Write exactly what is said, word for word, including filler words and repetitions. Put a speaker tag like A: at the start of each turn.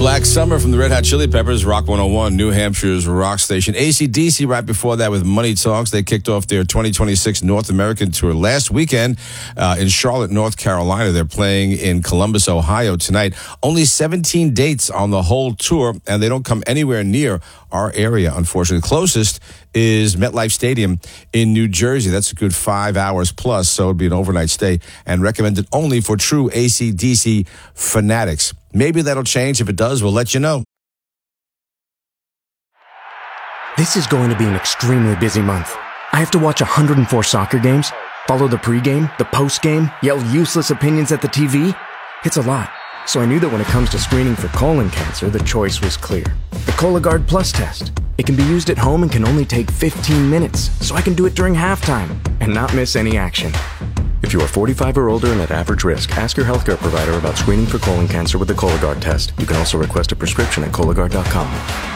A: Black Summer from the Red Hot Chili Peppers, Rock one oh one, New Hampshire's rock station. A C D C right before that with Money Talks. They kicked off their twenty twenty-six North American tour last weekend uh, in Charlotte, North Carolina. They're playing in Columbus, Ohio tonight. Only seventeen dates on the whole tour, and they don't come anywhere near our area, unfortunately. Closest is MetLife Stadium in New Jersey. That's a good five hours plus, so it'd be an overnight stay, and recommended only for true A C D C fanatics. Maybe that'll change. If it does, we'll let you know.
B: This is going to be an extremely busy month. I have to watch one hundred four soccer games, follow the pregame, the postgame, yell useless opinions at the T V. It's a lot. So I knew that when it comes to screening for colon cancer, the choice was clear. The Cologuard Plus test. It can be used at home and can only take fifteen minutes, so I can do it during halftime and not miss any action. If you are forty-five or older and at average risk, ask your healthcare provider about screening for colon cancer with the Cologuard test. You can also request a prescription at Cologuard dot com.